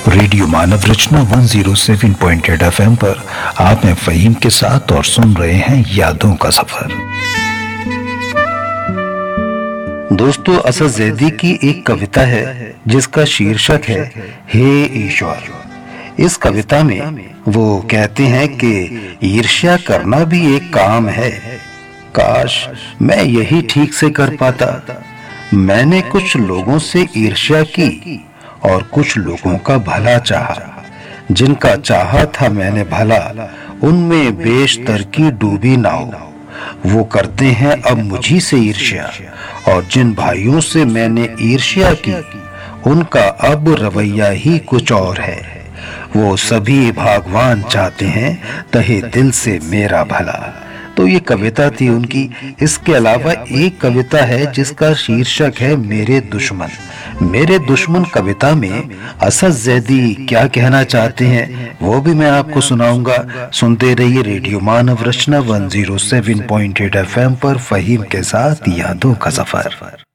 Radio मानव रचना 107.8 FM पर आप हैं फहीम के साथ और सुन रहे हैं यादों का सफर। दोस्तों, असद ज़ैदी की एक कविता है जिसका शीर्षक है हे ईश्वर। इस कविता में वो कहते हैं कि ईर्ष्या करना भी एक काम है, काश मैं यही ठीक से कर पाता। मैंने कुछ लोगों से ईर्ष्या की और कुछ लोगों का भला चाहा। जिनका चाहा था मैंने भला, उनमें बेशतर की डूबी नाव। वो करते हैं अब मुझी से ईर्ष्या, और जिन भाइयों से मैंने ईर्ष्या की उनका अब रवैया ही कुछ और है। वो सभी भगवान चाहते हैं तहे दिल से मेरा भला। तो ये कविता थी उनकी। इसके अलावा एक कविता है जिसका शीर्षक है मेरे दुश्मन। मेरे दुश्मन कविता में असद ज़ैदी क्या कहना चाहते हैं वो भी मैं आपको सुनाऊंगा। सुनते रहिए रेडियो मानव रचना 107.8 FM पर फहीम के साथ यादों का सफर।